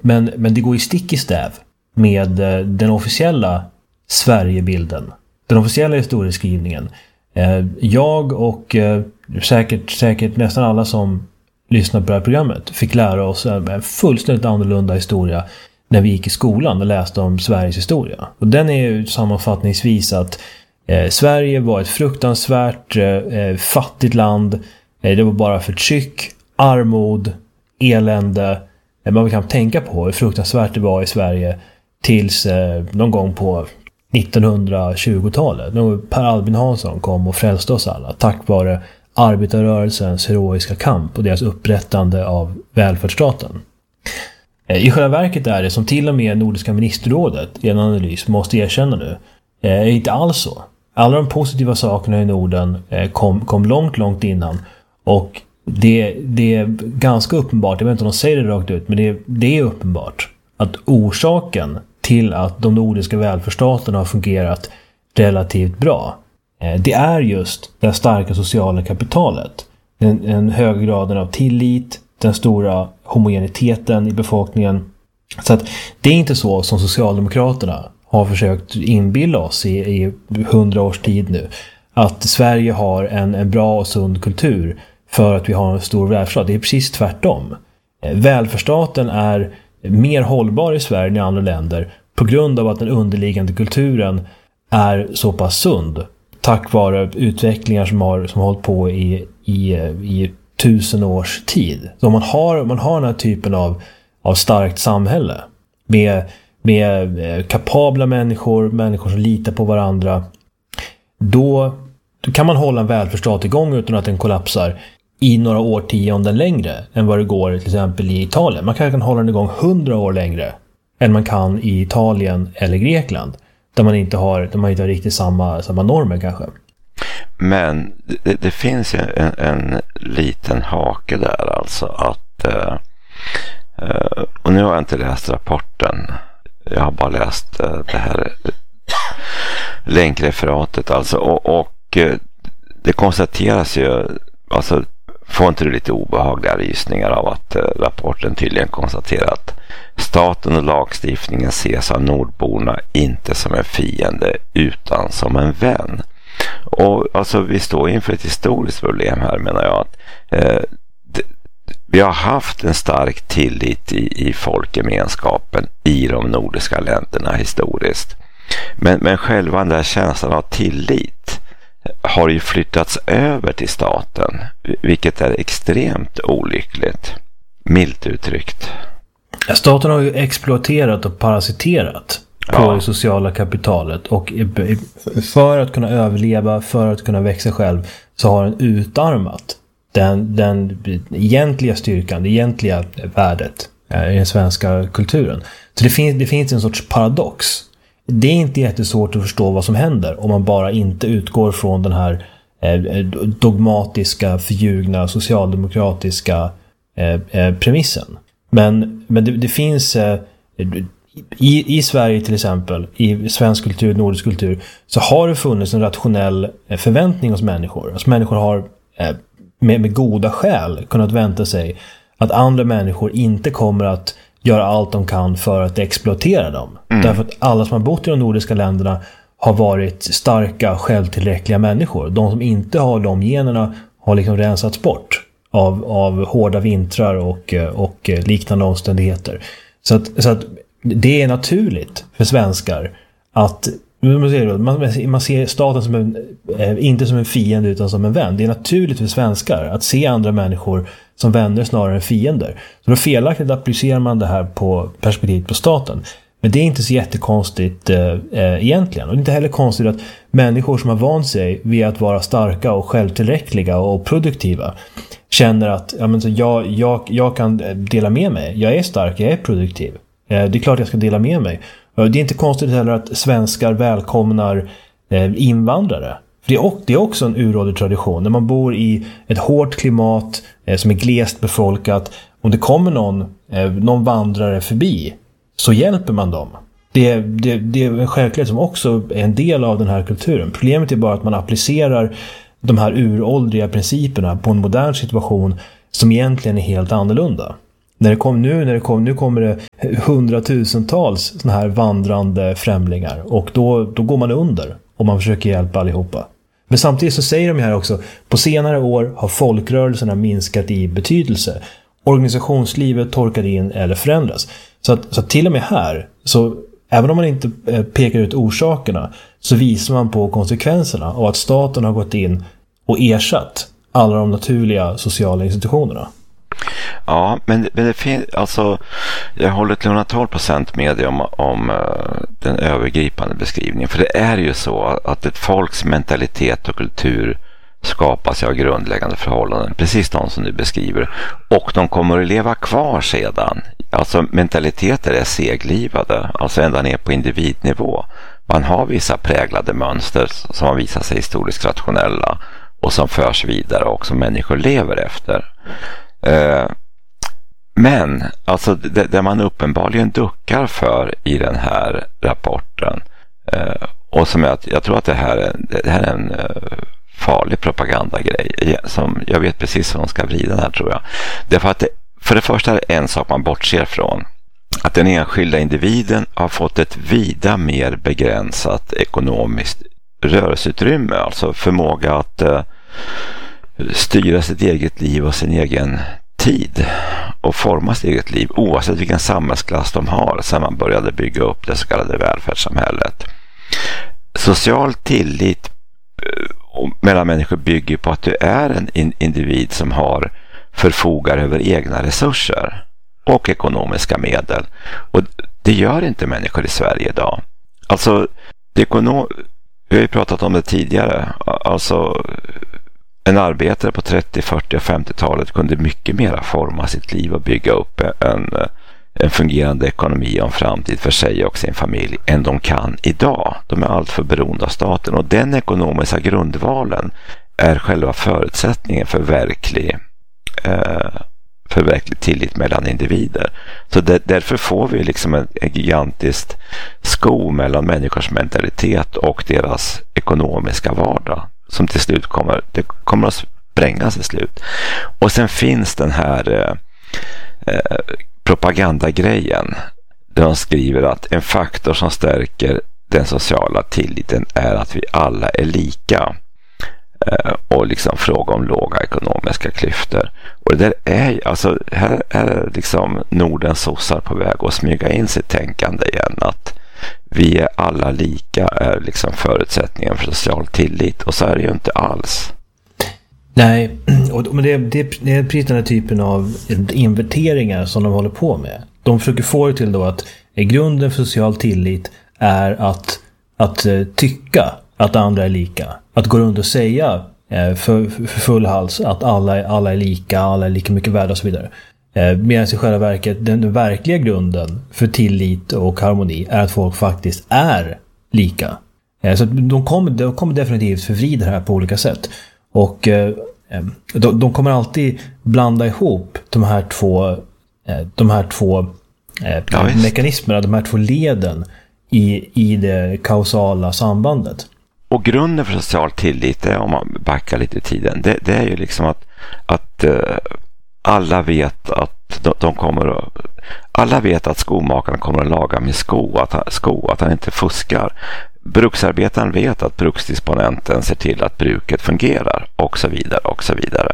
Men det går i stick i stäv med den officiella Sverigebilden. Den officiella historieskrivningen. Jag och säkert nästan alla som lyssnar på det här programmet fick lära oss en fullständigt annorlunda historia när vi gick i skolan och läste om Sveriges historia. Och den är ju sammanfattningsvis att Sverige var ett fruktansvärt fattigt land. Det var bara förtryck, armod, elände. Man kan tänka på hur fruktansvärt det var i Sverige tills någon gång på 1920-talet. Då Per Albin Hansson kom och frälste oss alla tack vare arbetarrörelsens heroiska kamp och deras upprättande av välfärdsstaten. I själva verket är det som till och med Nordiska ministerrådet i en analys måste erkänna nu är inte alls så. Alla de positiva sakerna i Norden kom långt innan, och det är ganska uppenbart, jag vet inte om de säger det rakt ut, men det är uppenbart att orsaken till att de nordiska välfärdsstaterna har fungerat relativt bra, det är just det starka sociala kapitalet, den höga graden av tillit, den stora homogeniteten i befolkningen. Så att det är inte så som Socialdemokraterna har försökt inbilla oss i 100 års tid nu, att Sverige har en bra och sund kultur för att vi har en stor välfärdsstat. Det är precis tvärtom. Välfärdsstaten är mer hållbar i Sverige än i andra länder på grund av att den underliggande kulturen är så pass sund tack vare utvecklingar som har hållit på i 1000 års tid. Så om man har den här typen av starkt samhälle med kapabla människor som litar på varandra, då kan man hålla en välfärdsstat igång utan att den kollapsar i några årtionden längre än vad det går till exempel i Italien. Man kan hålla den igång 100 år längre än man kan i Italien eller Grekland, där man inte har riktigt samma normer kanske. Men det finns en liten hake där, alltså att och nu har jag inte läst rapporten, jag har bara läst det här länkreferatet alltså, och det konstateras ju, alltså får inte du lite obehagliga rysningar av att rapporten tydligen konstaterar att staten och lagstiftningen ses av nordborna inte som en fiende utan som en vän. Och alltså vi står inför ett historiskt problem här, menar jag, att vi har haft en stark tillit i folkgemenskapen i de nordiska länderna historiskt. Men själva den där känslan av tillit har ju flyttats över till staten, vilket är extremt olyckligt, milt uttryckt. Staten har ju exploaterat och parasiterat på det sociala kapitalet, och för att kunna överleva, för att kunna växa själv, så har den utarmat den egentliga styrkan, det egentliga värdet i den svenska kulturen. Så det finns en sorts paradox. Det är inte jättesvårt att förstå vad som händer om man bara inte utgår från den här dogmatiska, förljugna, socialdemokratiska premissen. Men det finns i Sverige till exempel, i svensk kultur, nordisk kultur, så har det funnits en rationell förväntning hos människor. Alltså människor har med goda skäl kunnat vänta sig att andra människor inte kommer att göra allt de kan för att exploatera dem. Därför att alla som har bott i de nordiska länderna har varit starka, självtillräckliga människor. De som inte har de generna har liksom rensats bort av hårda vintrar och liknande omständigheter. Så att det är naturligt för svenskar att man ser staten som inte som en fiende utan som en vän. Det är naturligt för svenskar att se andra människor som vänner snarare än fiender. Så då felaktigt applicerar man det här på perspektivet på staten. Men det är inte så jättekonstigt egentligen. Och det är inte heller konstigt att människor som har vant sig vid att vara starka och självtillräckliga och produktiva känner att jag kan dela med mig. Jag är stark, jag är produktiv. Det är klart jag ska dela med mig. Det är inte konstigt heller att svenskar välkomnar invandrare. För det är också en uråldrig tradition. När man bor i ett hårt klimat som är glest befolkat, om det kommer någon vandrare förbi, så hjälper man dem. Det är en självklarhet som också är en del av den här kulturen. Problemet är bara att man applicerar de här uråldriga principerna på en modern situation som egentligen är helt annorlunda. Nu kommer det hundratusentals såna här vandrande främlingar. Och då går man under om man försöker hjälpa allihopa. Men samtidigt så säger de här också, på senare år har folkrörelserna minskat i betydelse. Organisationslivet torkar in eller förändras. Så att till och med här, så även om man inte pekar ut orsakerna, så visar man på konsekvenserna av att staten har gått in och ersatt alla de naturliga sociala institutionerna. Ja, men det finns, alltså, jag håller till 112% med dig om den övergripande beskrivningen. För det är ju så att ett folks mentalitet och kultur skapas av grundläggande förhållanden, precis de som du beskriver. Och de kommer att leva kvar sedan. Alltså mentaliteter är seglivade, alltså ända ner på individnivå. Man har vissa präglade mönster som har visat sig historiskt rationella och som förs vidare och som människor lever efter. Men alltså det man uppenbarligen duckar för i den här rapporten, och som jag tror att det här är en farlig propagandagrej som jag vet precis hur de ska vrida den här, tror jag. Det är för att för det första är det en sak man bortser från, att den enskilda individen har fått ett vida mer begränsat ekonomiskt rörelseutrymme, alltså förmåga att styra sitt eget liv och sin egen tid och forma sitt eget liv oavsett vilken samhällsklass de har sedan man började bygga upp det så kallade välfärdssamhället. Social tillit mellan människor bygger på att du är en individ som förfogar över egna resurser och ekonomiska medel. Och det gör inte människor i Sverige idag. Alltså, vi har ju pratat om det tidigare. Alltså, en arbetare på 30, 40 och 50-talet kunde mycket mer forma sitt liv och bygga upp en fungerande ekonomi och en framtid för sig och sin familj än de kan idag. De är alltför beroende av staten, och den ekonomiska grundvalen är själva förutsättningen för verklig tillit mellan individer. Så därför får vi liksom en gigantiskt sko mellan människors mentalitet och deras ekonomiska vardag som till slut kommer att sprängas till slut. Och sen finns den här propagandagrejen där de skriver att en faktor som stärker den sociala tilliten är att vi alla är lika, och liksom fråga om låga ekonomiska klyftor. Och det där är alltså här är liksom Nordens sossar på väg att smyga in sitt tänkande igen, att vi är alla lika är liksom förutsättningen för social tillit, och så är det ju inte alls. Nej, men det är precis den här typen av inverteringar som de håller på med. De försöker få det till då att grunden för social tillit är att tycka att andra är lika. Att gå runt och säga för full hals att alla är lika mycket värda och så vidare. Medan i själva verket den verkliga grunden för tillit och harmoni är att folk faktiskt är lika. Så de kommer definitivt förvrida det här på olika sätt. Och de kommer alltid blanda ihop de här två mekanismerna, de här två leden i det kausala sambandet. Och grunden för social tillit är, om man backar lite i tiden, det är ju liksom att alla vet att alla vet att skomakaren kommer att laga min att han inte fuskar. Bruksarbetaren vet att bruksdisponenten ser till att bruket fungerar, och så vidare och så vidare.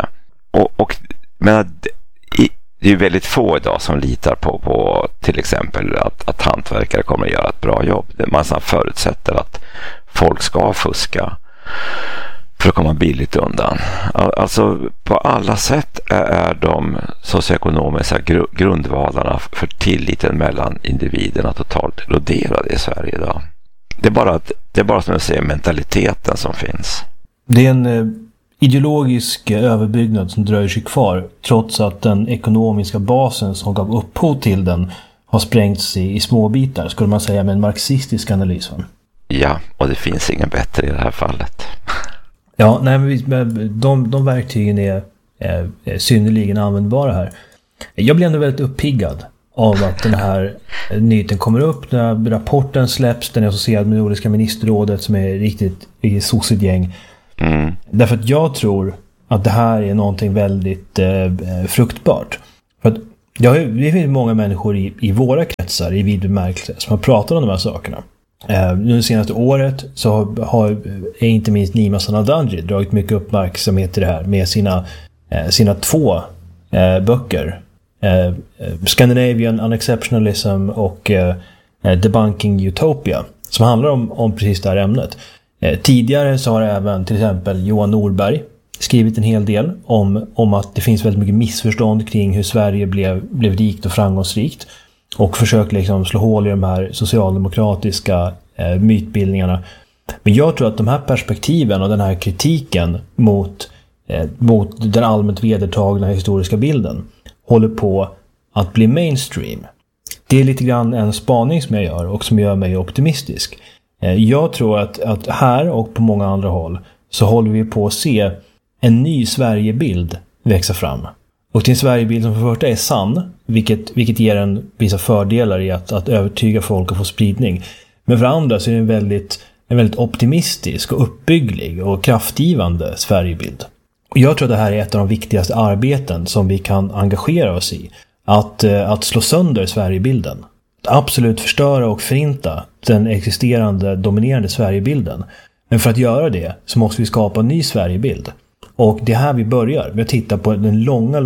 Men det är ju väldigt få idag som litar på till exempel att hantverkare kommer att göra ett bra jobb. Man förutsätter att folk ska fuska för att komma billigt undan. Alltså på alla sätt är de socioekonomiska grundvalarna för tilliten mellan individerna totalt eroderade i Sverige idag. Det är bara som jag säger mentaliteten som finns. Det är en ideologisk överbyggnad som dröjer sig kvar trots att den ekonomiska basen som gav upphov till den har sprängts i små bitar, skulle man säga, med en marxistisk analys. Ja, och det finns ingen bättre i det här fallet. Ja, nej, men de verktygen är synnerligen användbara här. Jag blir ändå väldigt uppiggad av att den här nyheten kommer upp, när rapporten släpps, den är associerad med Nordiska ministerrådet som är riktigt sossigt gäng. Mm. Därför att jag tror att det här är någonting väldigt fruktbart. För att Det finns många människor i våra kretsar, i vid bemärkelse, som har pratat om de här sakerna. Nu det senaste året så är inte minst Nima Sanandaji dragit mycket uppmärksamhet till det här med sina 2 böcker. Scandinavian Unexceptionalism och Debunking Utopia, som handlar om precis det här ämnet. Tidigare så har även till exempel Johan Norberg skrivit en hel del om att det finns väldigt mycket missförstånd kring hur Sverige blev rikt och framgångsrikt, och försökt liksom slå hål i de här socialdemokratiska mytbildningarna. Men jag tror att de här perspektiven och den här kritiken mot den allmänt vedertagna historiska bilden håller på att bli mainstream. Det är lite grann en spaning som jag gör och som gör mig optimistisk. Jag tror att här och på många andra håll så håller vi på att se en ny Sverigebild växa fram. Och till en Sverigebild som för första är sann, vilket ger en vissa fördelar i att övertyga folk och få spridning. Men för andra så är det en väldigt optimistisk och uppbygglig och kraftgivande Sverigebild. Och jag tror att det här är ett av de viktigaste arbeten som vi kan engagera oss i. Att slå sönder Sverigebilden. Att absolut förstöra och förinta den existerande dominerande Sverigebilden. Men för att göra det så måste vi skapa en ny Sverigebild. Och det är här vi börjar. Vi tittar på den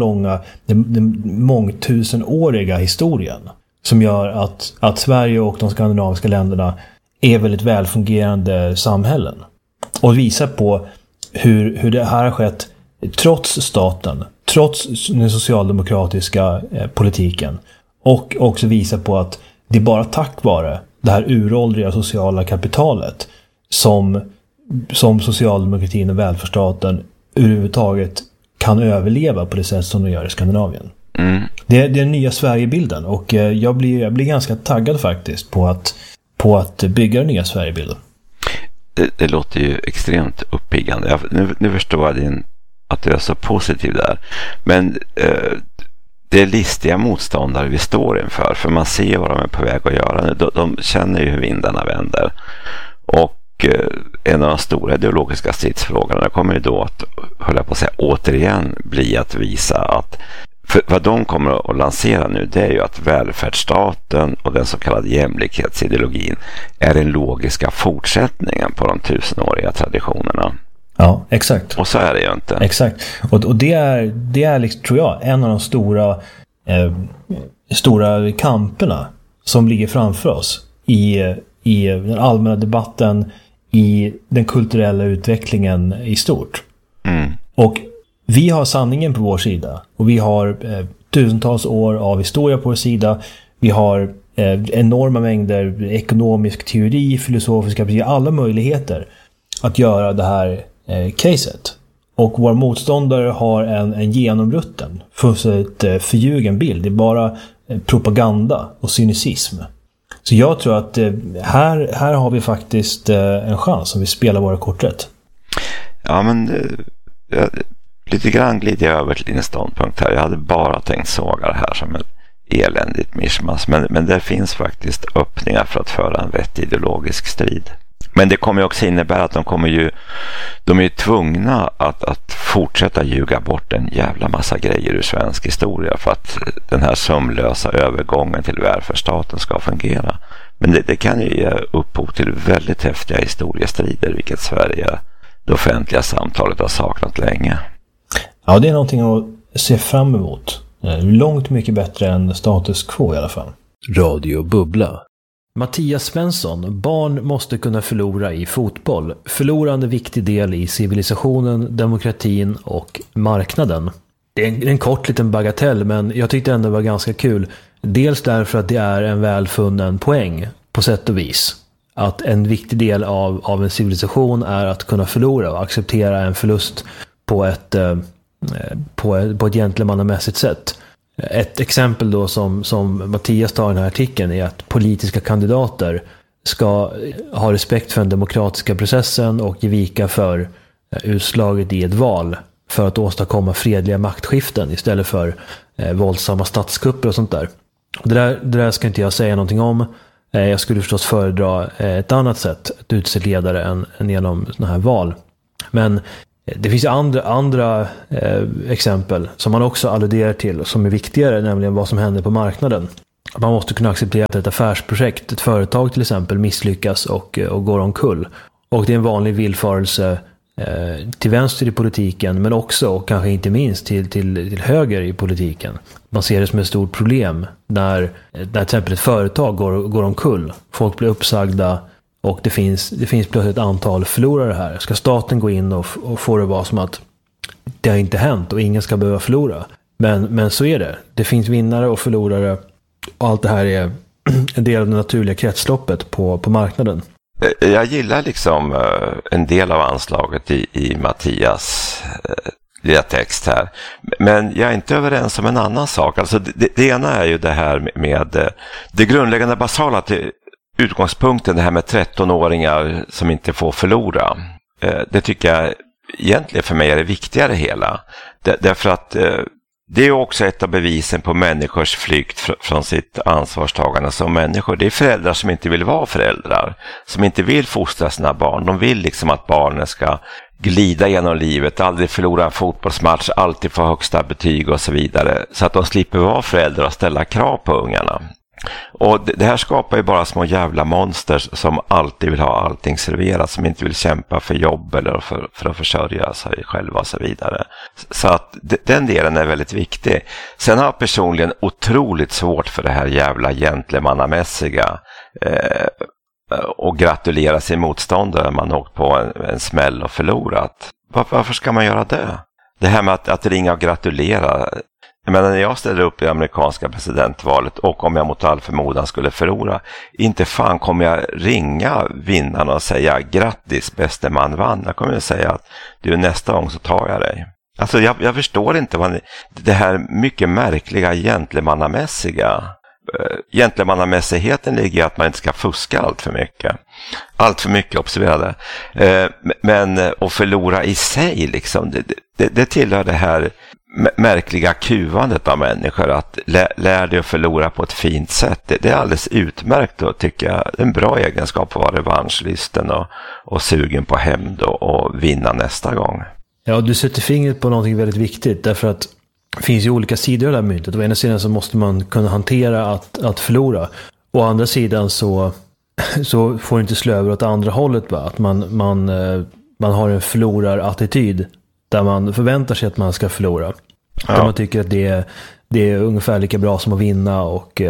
den mångtusenåriga historien som gör att Sverige och de skandinaviska länderna är väldigt välfungerande samhällen. Och visar på hur det här har skett trots staten, trots den socialdemokratiska politiken, och också visar på att det är bara tack vare det här uråldriga sociala kapitalet som socialdemokratin och välfärdsstaten överhuvudtaget kan överleva på det sätt som de gör i Skandinavien. Mm. Det är den nya Sverigebilden, och jag blir ganska taggad faktiskt på att bygga den nya Sverigebilden. Det låter ju extremt uppiggande. Nu förstår jag att du är så positiv där. Men det är listiga motståndare vi står inför. För man ser vad de är på väg att göra nu. De känner ju hur vindarna vänder. Och en av de stora ideologiska stridsfrågorna kommer ju då att, höll jag på att säga, återigen bli att visa att vad de kommer att lansera nu, det är ju att välfärdsstaten och den så kallade jämlikhetsideologin är den logiska fortsättningen på de 1000-åriga traditionerna. Ja, exakt. Och så är det ju inte. Exakt. Och det är liksom, tror jag, en av de stora kamperna som ligger framför oss i den allmänna debatten, i den kulturella utvecklingen i stort. Mm. Och vi har sanningen på vår sida. Och vi har tusentals år av historia på vår sida. Vi har enorma mängder ekonomisk teori, filosofiska teori, alla möjligheter att göra det här caset. Och våra motståndare har en genomrutten, fullständigt förljugen bild. Det är bara propaganda och cynism. Så jag tror att här har vi faktiskt en chans om vi spelar våra kort rätt. Ja, men lite grann glider jag över till din ståndpunkt här. Jag hade bara tänkt såga det här som ett eländigt mischmas. Men det finns faktiskt öppningar för att föra en vettig ideologisk strid. Men det kommer ju också innebära att de är ju tvungna att fortsätta ljuga bort en jävla massa grejer ur svensk historia för att den här sömlösa övergången till välfärdsstaten ska fungera. Men det kan ju ge upphov till väldigt häftiga historiestrider, vilket Sverige, det offentliga samtalet, har saknat länge. Ja, det är någonting att se fram emot. Långt mycket bättre än status quo i alla fall. Radio Bubbla. Mattias Svensson, barn måste kunna förlora i fotboll. Förlorande viktig del i civilisationen, demokratin och marknaden. Det är en kort liten bagatell, men jag tyckte ändå det var ganska kul. Dels därför att det är en välfunnen poäng på sätt och vis. Att en viktig del av en civilisation är att kunna förlora och acceptera en förlust på ett gentlemannamässigt sätt. Ett exempel då som Mattias tar i den här artikeln är att politiska kandidater ska ha respekt för den demokratiska processen och ge vika för utslaget i ett val för att åstadkomma fredliga maktskiften istället för våldsamma statskupper och sånt där. Det där ska inte jag säga någonting om. Jag skulle förstås föredra ett annat sätt att utse ledare än genom såna här val. Men Det finns andra exempel som man också alluderar till som är viktigare, nämligen vad som händer på marknaden. Man måste kunna acceptera att ett affärsprojekt, ett företag till exempel, misslyckas och går omkull. Och det är en vanlig villfarelse till vänster i politiken, men också och kanske inte minst till höger i politiken. Man ser det som ett stort problem när till exempel ett företag går omkull. Folk blir uppsagda och det finns plötsligt ett antal förlorare här. Ska staten gå in och få det vara som att det har inte hänt och ingen ska behöva förlora. Men så är det. Det finns vinnare och förlorare och allt det här är en del av det naturliga kretsloppet på marknaden. Jag gillar liksom en del av anslaget i Mattias lilla text här. Men jag är inte överens om en annan sak. Alltså det ena är ju det här med det grundläggande basala till utgångspunkten, det här med 13-åringar som inte får förlora. Det tycker jag egentligen för mig är det viktigare hela. Därför att det är också ett av bevisen på människors flykt från sitt ansvarstagande som människor. Det är föräldrar som inte vill vara föräldrar, som inte vill fostra sina barn. De vill liksom att barnen ska glida genom livet, aldrig förlora en fotbollsmatch, alltid få högsta betyg och så vidare. Så att de slipper vara föräldrar och ställa krav på ungarna. Och det här skapar ju bara små jävla monster som alltid vill ha allting serverat, som inte vill kämpa för jobb eller för att försörja sig själva och så vidare. Så att den delen är väldigt viktig. Sen har jag personligen otroligt svårt för det här jävla gentlemannamässiga och gratulera sin motståndare när man åkt på en smäll och förlorat. Varför ska man göra det? Det här med att ringa och gratulera. Men när jag ställer upp i amerikanska presidentvalet och om jag mot all förmodan skulle förlora, inte fan kommer jag ringa vinnaren och säga grattis, bäste man vann. Jag kommer att säga att du, nästa gång så tar jag dig. Alltså jag förstår inte vad det här mycket märkliga gentlemannamässigheten ligger i att man inte ska fuska allt för mycket. Allt för mycket, observerade. Men att förlora i sig liksom, det tillhör det här märkliga kuvandet av människor, att lär dig att förlora på ett fint sätt. Det är alldeles utmärkt då, tycker jag. Det är en bra egenskap att vara revanschlysten och sugen på hämnd och vinna nästa gång. Ja, du sätter fingret på någonting väldigt viktigt, därför att det finns ju olika sidor av det här myntet. Å ena sidan så måste man kunna hantera att förlora. Å andra sidan så får det inte slå över åt andra hållet, va? Att man har en förlorarattityd där man förväntar sig att man ska förlora. Ja. Där man tycker att det är ungefär lika bra som att vinna och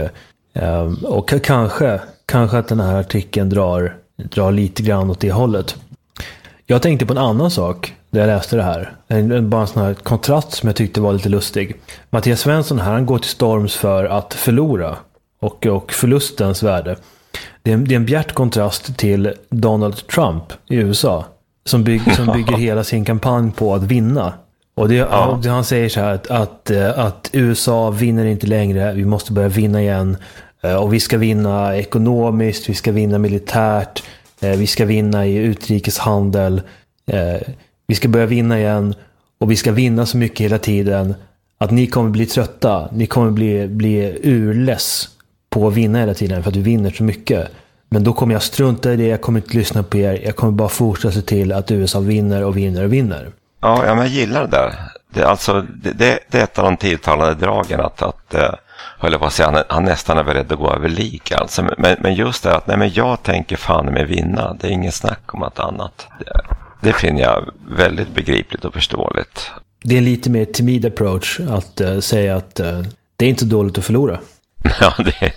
kanske att den här artikeln drar lite grann åt det hållet. Jag tänkte på en annan sak när jag läste det här. Bara en sån här kontrast som jag tyckte var lite lustig. Mattias Svensson här, han går till storms för att förlora och förlustens värde. Det är en bjärt kontrast till Donald Trump i USA som bygger hela sin kampanj på att vinna. Och han säger så här att USA vinner inte längre, vi måste börja vinna igen. Och vi ska vinna ekonomiskt, vi ska vinna militärt, vi ska vinna i utrikeshandel, vi ska börja vinna igen och vi ska vinna så mycket hela tiden att ni kommer bli trötta, ni kommer bli urless på att vinna hela tiden för att vi vinner så mycket. Men då kommer jag strunta i det, jag kommer inte lyssna på er, jag kommer bara fortsätta se till att USA vinner och vinner och vinner. Ja, men jag gillar det där. Det är ett av de tilltalande dragen att höll på att säga, han nästan är beredd att gå över lik. Alltså. Men just det att jag tänker fan med vinna, det är ingen snack om att annat. Det finner jag väldigt begripligt och förståeligt. Det är en lite mer timid approach att säga att det är inte dåligt att förlora. Ja,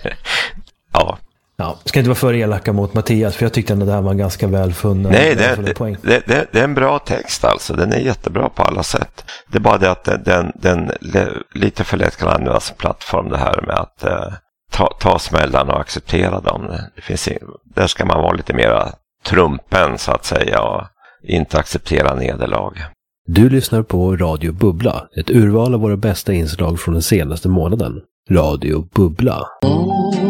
ja. Ja, ska inte vara för elaka mot Mattias, för jag tyckte att det här var ganska välfunnen. Nej, det är en bra text alltså. Den är jättebra på alla sätt. Det är bara det att den lite för lätt kan användas som plattform, det här med att ta smällarna och acceptera dem. Där ska man vara lite mer trumpen så att säga och inte acceptera nederlag. Du lyssnar på Radio Bubbla, ett urval av våra bästa inslag från den senaste månaden. Radio Bubbla.